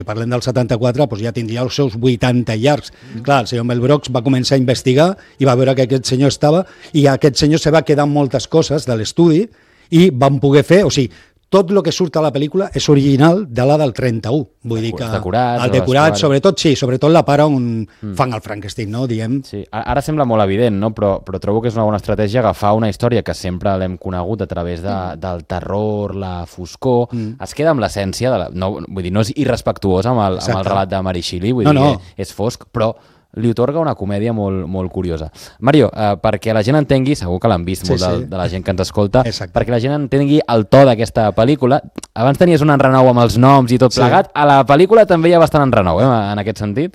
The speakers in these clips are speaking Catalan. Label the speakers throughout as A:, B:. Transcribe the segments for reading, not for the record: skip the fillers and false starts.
A: parlem del 74, doncs ja tindria els seus 80 llargs. Clar, el senyor Mel Brooks va començar a investigar i va veure que aquest senyor estava, i aquest senyor se va quedar amb moltes coses de l'estudi i van poder fer, o sigui, tot el que surt a la pel·lícula és original de la del 31. Vull dir que el decorat, sobretot la part on fan el Frankenstein, no? Diem.
B: Sí. Ara sembla molt evident, no? Però trobo que és una bona estratègia agafar una història que sempre l'hem conegut a través del terror, la foscor, es queda amb l'essència, vull dir, no és irrespectuós amb el relat de Mary Shelley, vull dir, és fosc, però li otorga una comèdia molt, molt curiosa. Mario, perquè la gent entengui, segur que l'han vist molt de la gent que ens escolta, perquè la gent entengui el to d'aquesta pel·lícula, abans tenies un enrenou amb els noms i tot plegat, a la pel·lícula també hi ha bastant enrenou, en aquest sentit.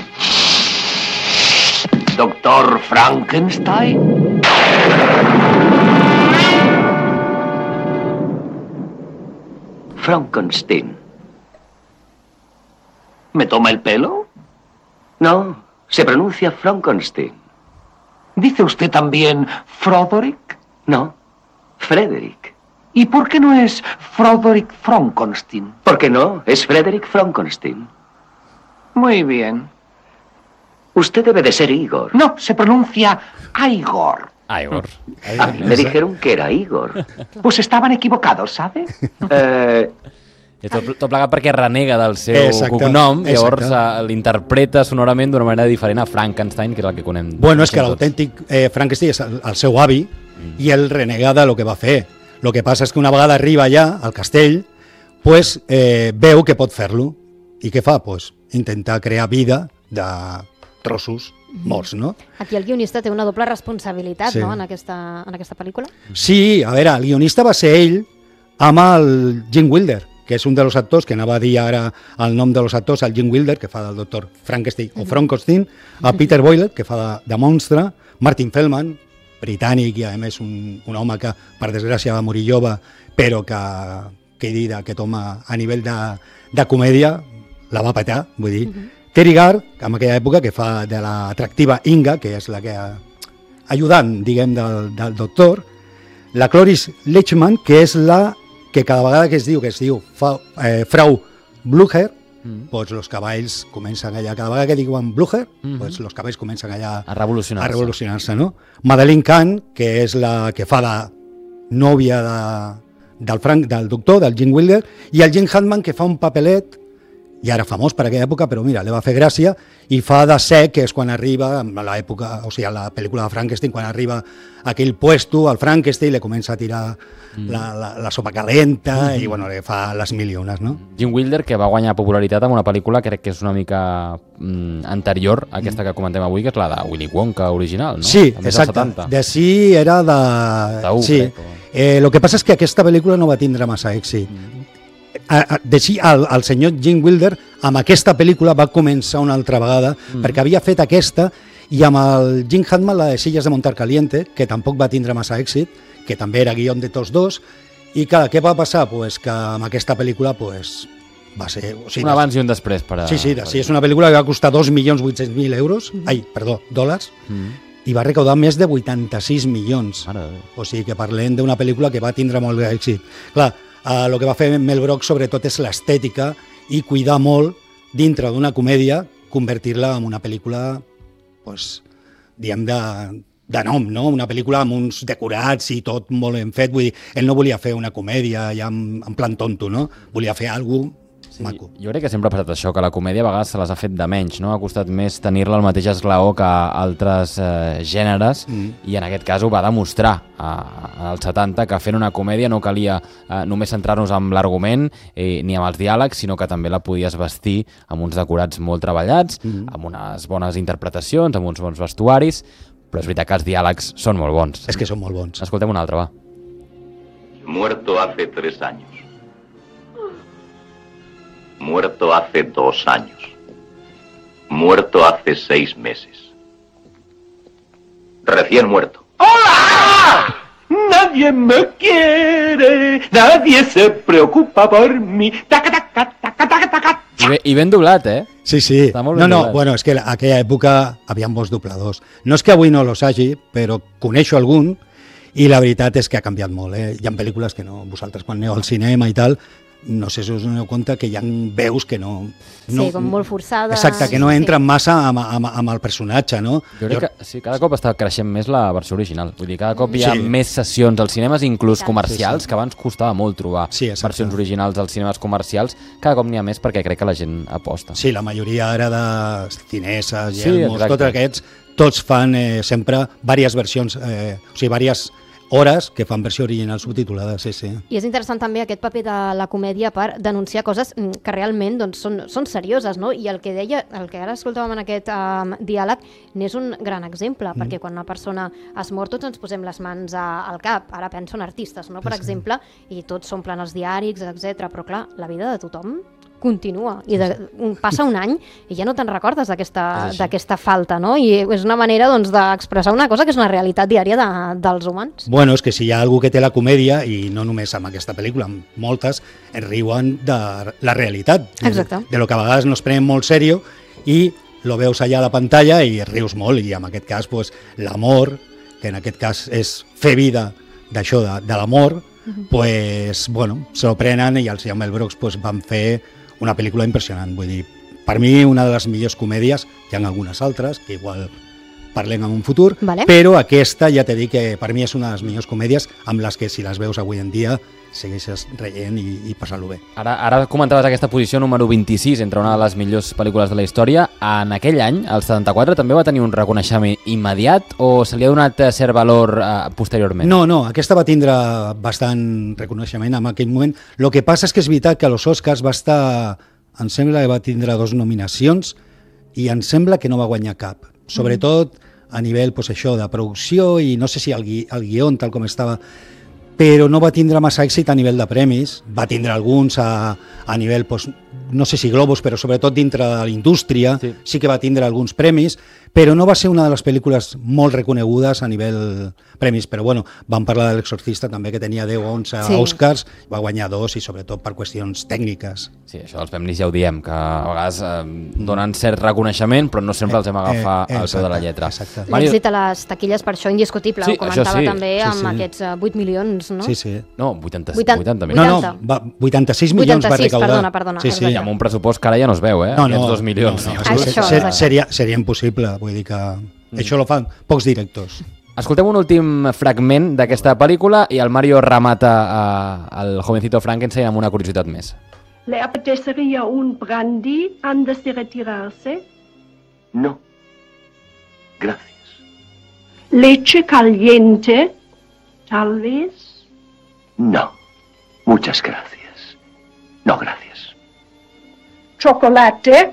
C: Doctor Frankenstein? Frankenstein. ¿Me toma el pelo? No. Se pronuncia Frankenstein. ¿Dice usted también Froderick? No, Frederick. ¿Y por qué no es Froderick Frankenstein? ¿Por qué no? Es Frederick Frankenstein. Muy bien. Usted debe de ser Igor. No, se pronuncia Igor.
B: Igor.
C: A mí me dijeron que era Igor. Pues estaban equivocados, ¿sabe?
B: Tot plegat perquè renega del seu cognom, llavors l'interpreta sonorament d'una manera diferent a Frankenstein, que és el que conem.
A: Bueno, és que l'autèntic Frankenstein és el seu avi i ell renega de lo que va fer. El que passa és que una vegada arriba allà, al castell, pues, veu que pot fer-lo. I què fa? Pues, intentar crear vida de trossos morts, no?
D: Aquí el guionista té una doble responsabilitat, no?, en aquesta pel·lícula.
A: Sí, a veure, el guionista va ser ell amb el Gene Wilder, que és un dels actors, que anava a dir ara el nom dels actors, el Gene Wilder, que fa del doctor Frankenstein o Frankenstein, a Peter Boyle, que fa de monstre, Martin Feldman, britànic i a més un home que per desgràcia va morir jove, però que dir d'aquest home a nivell de comèdia la va petar, vull dir. Terry Gard, en aquella època, que fa de l'atractiva Inga, que és la que ajudant, diguem, del doctor, la Cloris Leachman, que és la que cada vegada que es diu Frau Blücher, doncs els cavalls comencen allà, cada vegada que diuen Blücher, doncs els cavalls comencen allà
B: a revolucionar-se,
A: no? Madeleine Kahn, que és la que fa de nòvia del doctor, del Gene Wilder, i el Gene Hackman, que fa un papelet, i ara famós per aquella època, però mira, li va fer gràcia, i fa de sec, que és quan arriba, a l'època, o sigui, a la pel·lícula de Frankenstein, quan arriba a aquell puesto, al Frankenstein, li comença a tirar la sopa calenta, i bueno, li fa les mil i unes, no?
B: Gene Wilder, que va guanyar popularitat amb una pel·lícula, crec que és una mica anterior a aquesta que comentem avui, que és la de Willy Wonka original, no?
A: Sí, exacte. De sí era de... Sí. El que passa és que aquesta pel·lícula no va tindre massa èxit. El senyor Gene Wilder amb aquesta pel·lícula va començar una altra vegada, perquè havia fet aquesta, i amb el Gene Hackman la de Sillas de Montar Caliente, que tampoc va tindre massa èxit, que també era guion de tots dos, i què va passar? Pues que amb aquesta pel·lícula pues, va ser... O sigui,
B: un abans i un després.
A: Sí, és una pel·lícula que va costar 2.800.000 euros, dòlars, i va recaudar més de 86 milions. O sigui que parlem d'una pel·lícula que va tindre molt d'èxit. Clar, el que va fer Mel Brooks sobretot és l'estètica i cuidar molt dintre d'una comèdia, convertir-la en una pel·lícula, pues, diguem, de nom, no? Una pel·lícula amb uns decorats i tot molt ben fet. Vull dir, ell no volia fer una comèdia ja en plan tonto, no? Volia fer alguna cosa maco.
B: Jo crec que sempre ha passat això, que la comèdia a vegades se les ha fet de menys, no? Ha costat més tenir-la al mateix esglaó que altres gèneres, i en aquest cas ho va demostrar als 70, que fent una comèdia no calia només centrar-nos en l'argument ni amb els diàlegs, sinó que també la podies vestir amb uns decorats molt treballats, amb unes bones interpretacions, amb uns bons vestuaris, però és veritat que els diàlegs són molt bons.
A: És que són molt bons.
B: Escoltem un altre, va.
E: Muerto hace 3 años. Muerto hace 2 años. Muerto hace 6 meses. Recién muerto.
C: ¡Hola! Nadie me quiere, nadie se preocupa por mí. Taca, taca, taca, taca, taca.
B: I ben doblat, eh?
A: Sí.
B: Està molt ben doblat.
A: Bueno, és que en aquella època havia molts dobladors. No és que avui no los hagi, però coneixo algun, i la veritat és que ha canviat molt, eh? Hi ha pel·lícules que no, vosaltres quan aneu al cinema i tal, no sé si us doneu compte que hi ha veus que no...
D: Sí, com molt forçades.
A: Exacte, que no entren massa amb el personatge, no?
B: Jo crec que sí, cada cop està creixent més la versió original. Vull dir, cada cop hi ha més sessions als cinemes, inclús comercials, que abans costava molt trobar versions originals als cinemes comercials. Cada cop n'hi ha més perquè crec que la gent aposta.
A: Sí, la majoria ara de Cineses, Gelmos, tots aquests, tots fan sempre diverses versions, o sigui, diverses hores que fan versió original subtitulada, sí.
D: I és interessant també aquest paper de la comèdia per denunciar coses que realment doncs, són serioses, no? I el que deia, el que ara escoltàvem en aquest diàleg, n'és un gran exemple, perquè quan una persona es mor tots ens posem les mans al cap, ara penso en artistes, no? Per exemple, i tots s'omplen els diaris, etc. Però clar, la vida de tothom continua i passa un any i ja no te'n recordes d'aquesta falta, no? I és una manera doncs, d'expressar una cosa que és una realitat diària dels humans.
A: Bueno, és que si hi ha algú que té la comèdia, i no només amb aquesta pel·lícula, amb moltes, es riuen de la realitat.
D: Exacte.
A: De lo que a vegades no es prenen molt serio i lo veus allà a la pantalla i rius molt, i en aquest cas pues, l'amor, que en aquest cas és fer vida d'això, de l'amor, pues, bueno, se lo prenen i els Jaume Brooks pues, van fer una pel·lícula impressionant, vull dir, per mi una de les millors comèdies, hi ha algunes altres que igual parlem en un futur, però aquesta ja t'he dit que per mi és una de les millors comèdies amb les que si les veus avui en dia segueixes reient i passant-lo bé.
B: Ara comentaves aquesta posició número 26 entre una de les millors pel·lícules de la història. En aquell any, el 74, també va tenir un reconeixement immediat o se li ha donat cert valor posteriorment?
A: No, aquesta va tindre bastant reconeixement en aquell moment. El que passa és que és veritat que a los Oscars va estar, em sembla que va tindre 2 nominacions i em sembla que no va guanyar cap. Sobretot a nivell pues, això de producció i no sé si el guió tal com estava, però no va tindre massa èxit a nivell de premis, va tindre alguns a nivell, pues, no sé si globus, però sobretot dintre de la indústria, sí que va tindre alguns premis, però no va ser una de les pel·lícules molt reconegudes a nivell premis, però bueno, vam parlar de l'Exorcista també, que tenia 10 o 11 Oscars, va guanyar 2 i sobretot per qüestions tècniques.
B: Sí, això dels premis ja ho diem, que a vegades donen cert reconeixement, però no sempre els hem agafat al peu de la lletra.
D: L'èxit a les taquilles, per això indiscutible, ho comentava també amb aquests 8 milions, no?
A: Sí.
B: No, 80 milions.
A: No, 86 milions va recaudar.
D: Perdona.
A: Sí.
B: I amb un pressupost que ara ja no es veu, aquests 2 milions.
A: Seria impossible, vull dir que això lo fan pocs directors.
B: Escoltem un últim fragment d'aquesta pel·lícula i el Mario remata el jovencito Frankenstein amb una curiositat més.
F: ¿Le apetecería un brandy antes de retirarse?
E: No. Gracias.
F: ¿Leche caliente? Tal vez.
E: No. Muchas gracias. No, gracias.
F: ¿Chocolate?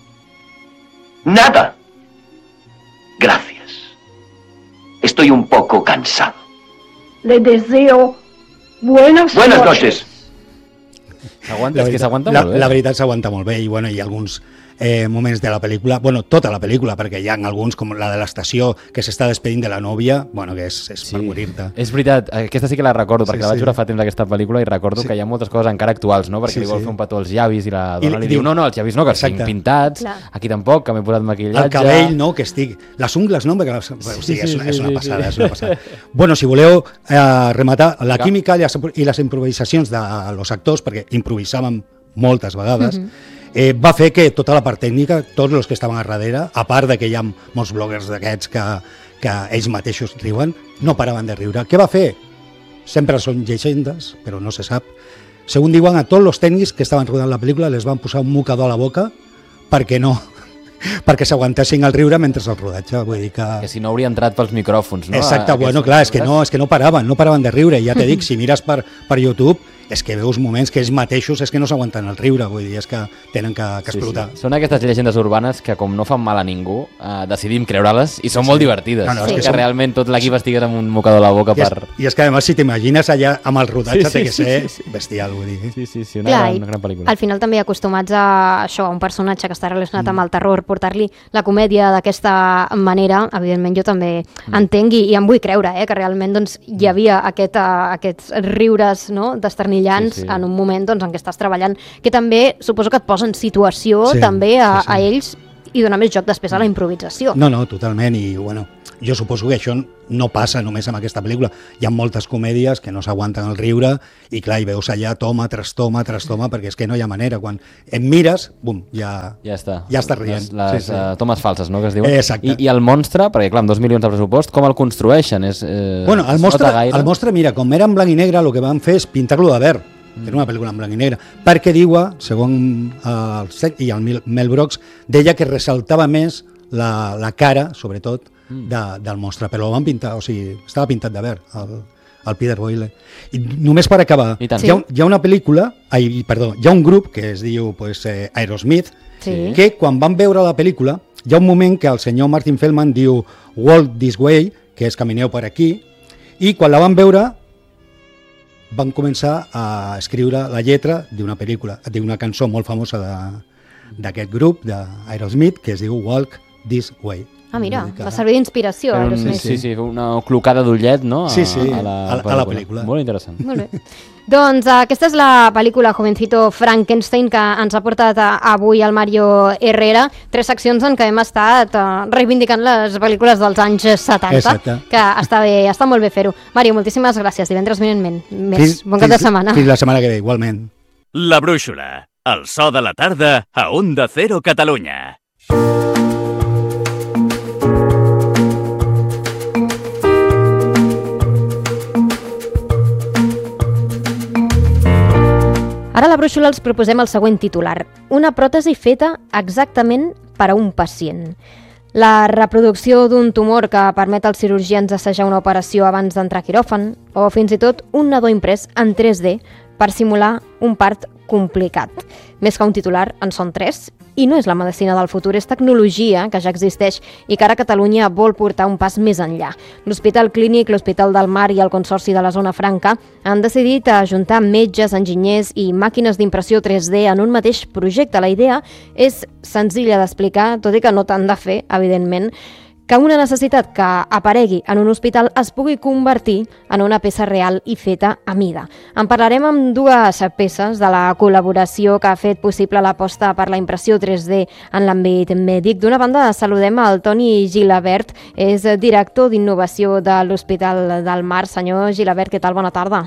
E: Nada. Gracias. Estoy un poco cansado.
F: Le deseo buenas
E: noches.
B: S'aguanta, és que s'aguanta molt bé.
A: La veritat s'aguanta molt bé i bueno, hi ha alguns moments de la pel·lícula, bueno, tota la pel·lícula, perquè hi ha alguns, com la de l'estació, que s'està despedint de la nòvia, bueno, que és per morir-te.
B: És veritat, aquesta sí que la recordo, perquè la vaig veure fa temps aquesta pel·lícula i recordo que hi ha moltes coses encara actuals, no? Perquè li vol fer un petó als llavis i la dona li diu, no, els llavis no, que estiguin pintats, aquí tampoc, que m'he posat maquillatge...
A: El cabell, no, que estic... Les ungles, no? És una passada. Bueno, si voleu rematar, la química i les improvisacions dels actors, perquè improvisàvem moltes vegades, va fer que tota la part tècnica, tots els que estaven a darrere, a part de que hi ha molts bloggers d'aquests que ells mateixos riuen, no paraven de riure. Què va fer? Sempre són llegendes, però no se sap. Segons diuen, a tots els tècnics que estaven rodant la pel·lícula les van posar un mocador a la boca perquè s'aguantessin el riure mentre el rodatge, vull dir que
B: si no hauria entrat pels micròfons, no?
A: Exacte, bueno, clar, és que no paraven de riure, ja t'he dit, si mires per YouTube és que veus moments que ells mateixos és que no s'aguanten el riure, vull dir, és que tenen que explotar.
B: Són aquestes llegendes urbanes que com no fan mal a ningú, decidim creure-les i són molt divertides. És que realment tot l'equip estigués amb un mocador a la boca per...
A: I és que, a més, si t'imagines allà amb el rodatge té que ser bestial, vull dir.
B: Sí, una gran pel·lícula.
D: Al final també acostumats a això, a un personatge que està relacionat amb el terror, portar-li la comèdia d'aquesta manera, evidentment jo també entenc i em vull creure, que realment doncs, hi havia aquests riures, no?, d'esternillants en un moment doncs, en què estàs treballant, que també suposo que et posa en situació també a ells i donar més joc després a la improvisació.
A: No, totalment, i bueno, jo suposo que això no passa només amb aquesta pel·lícula. Hi ha moltes comèdies que no s'aguanten el riure i clar, hi veus allà toma tras toma, perquè és que no hi ha manera. Quan em mires, bum, ja estàs rient.
B: Les tomes falses, no?, que es diuen.
A: Exacte.
B: I el monstre, perquè clar, amb 2 milions de pressupost, com el construeixen?
A: Bueno, el monstre, mira, com era en blanc i negre, el que van fer és pintar-lo de verd. Era una pel·lícula en blanc i negre, perquè diuen, segons el Seth i el Mel Brooks, deia que ressaltava més la cara, sobretot, del monstre, però el van pintar, o sigui, estava pintat de verd, el Peter Boyle. I només per acabar, hi ha una pel·lícula, hi ha un grup que es diu Aerosmith, que quan van veure la pel·lícula, hi ha un moment que el senyor Martin Feldman diu Walk This Way, que és camineu per aquí, i quan la van veure van començar a escriure la lletra d'una pel·lícula, d'una cançó molt famosa d'aquest grup, d'Aerosmith, que es diu Walk This Way.
D: Ah, mira, va servir d'inspiració.
B: Sí, una clocada d'ullet, no?
A: Sí, a la pel·lícula.
B: Molt interessant.
D: Molt bé. Doncs aquesta és la pel·lícula Jovencito Frankenstein que ens ha portat avui el Mario Herrera. 3 seccions en què hem estat reivindicant les pel·lícules dels anys 70. Exacte. Que està bé, està molt bé fer-ho. Mario, moltíssimes gràcies. Divendres vinent més. Bon cap de setmana.
A: Fins la setmana que ve, igualment.
G: La Brúixola, el so de la tarda a Onda Cero Catalunya.
D: Ara a la brúixola els proposem el següent titular. Una pròtesi feta exactament per a un pacient. La reproducció d'un tumor que permet als cirurgians assajar una operació abans d'entrar a quiròfan o fins i tot un nadó imprès en 3D per simular un part complicat. Més que un titular, en són 3. I no és la medicina del futur, és tecnologia que ja existeix i que ara Catalunya vol portar un pas més enllà. L'Hospital Clínic, l'Hospital del Mar i el Consorci de la Zona Franca han decidit ajuntar metges, enginyers i màquines d'impressió 3D en un mateix projecte. La idea és senzilla d'explicar, tot i que no tant de fer, evidentment, que una necessitat que aparegui en un hospital es pugui convertir en una peça real i feta a mida. En parlarem amb 2 peces de la col·laboració que ha fet possible l'aposta per la impressió 3D en l'àmbit mèdic. D'una banda, saludem el Toni Gilabert, és director d'innovació de l'Hospital del Mar. Senyor Gilabert, què tal? Bona tarda.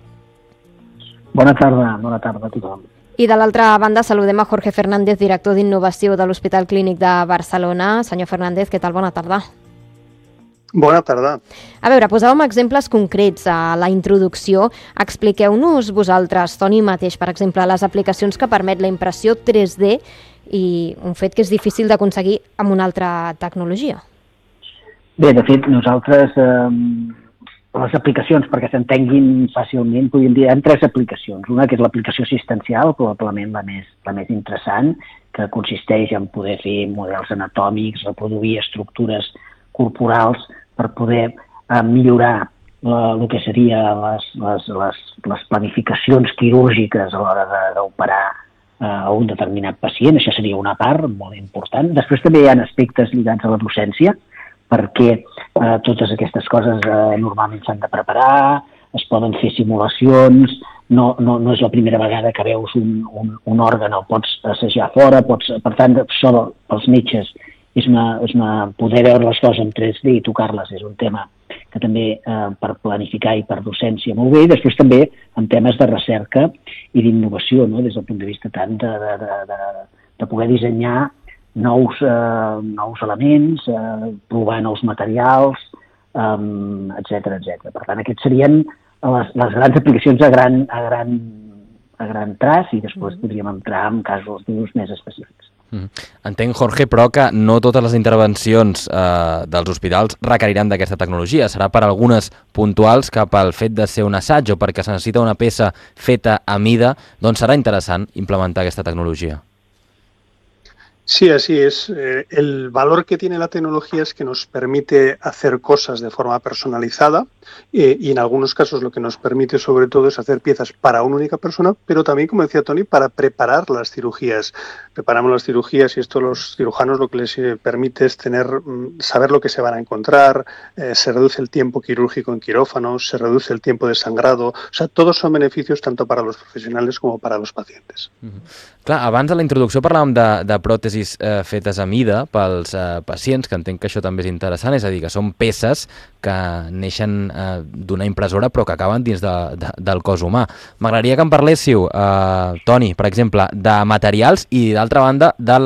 H: Bona tarda a tothom.
D: I de l'altra banda saludem a Jorge Fernández, director d'innovació de l'Hospital Clínic de Barcelona. Senyor Fernández, què tal? Bona tarda.
I: Bona tarda.
D: A veure, posàvem exemples concrets a la introducció. Expliqueu-nos vosaltres, Toni mateix, per exemple, les aplicacions que permet la impressió 3D i un fet que és difícil d'aconseguir amb una altra tecnologia.
H: Bé, de fet, nosaltres... les aplicacions, perquè s'entenguin fàcilment, podríem dir, hi ha 3 aplicacions. Una que és l'aplicació assistencial, probablement la més interessant, que consisteix en poder fer models anatòmics, reproduir estructures corporals per poder millorar el que seria les planificacions quirúrgiques a l'hora d'operar a un determinat pacient. Això seria una part molt important. Després també hi ha aspectes lligats a la docència, perquè totes aquestes coses normalment s'han de preparar, es poden fer simulacions, no és la primera vegada que veus un òrgan, el pots assajar fora, per tant, això pels metges és poder veure les coses en 3D i tocar-les és un tema que també per planificar i per docència molt bé, i després també en temes de recerca i d'innovació, no? Des del punt de vista tant de poder dissenyar nous elements, provar nous materials, etc. Per tant, aquests serien les grans aplicacions a gran traç i després podríem entrar en casos d'ús més específics.
B: Entenc, Jorge, però que no totes les intervencions dels hospitals requeriran d'aquesta tecnologia. Serà per algunes puntuals que pel fet de ser un assaig o perquè se necessita una peça feta a mida, doncs serà interessant implementar aquesta tecnologia.
I: Sí, así es. El valor que tiene la tecnología es que nos permite hacer cosas de forma personalizada y en algunos casos lo que nos permite sobre todo es hacer piezas para una única persona, pero también, como decía Toni, para preparar las cirugías. Preparamos las cirugías y esto a los cirujanos lo que les permite es saber lo que se van a encontrar, se reduce el tiempo quirúrgico en quirófanos, se reduce el tiempo de sangrado, o sea, todos son beneficios tanto para los profesionales como para los pacientes.
B: Clar, abans de la introducció parlàvem de pròtesis pròtesis fetes a mida pels pacients, que entenc que això també és interessant, és a dir, que són peces que neixen d'una impressora però que acaben dins del cos humà. M'agradaria que em parléssiu, Toni, per exemple, de materials i, d'altra banda, de